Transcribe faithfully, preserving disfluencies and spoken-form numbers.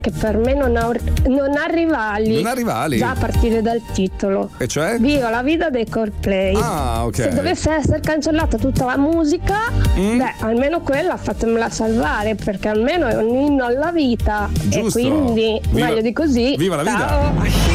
che per me non ha, non ha rivali. Non ha rivali? Già a partire dal titolo. E cioè? Viva la vita dei Coldplay. Ah, ok. Se dovesse essere cancellata tutta la musica, Mm. beh, almeno quella fatemela salvare, perché almeno è un inno alla vita. Giusto. E quindi, Viva- meglio di così. Viva la vita. Ciao.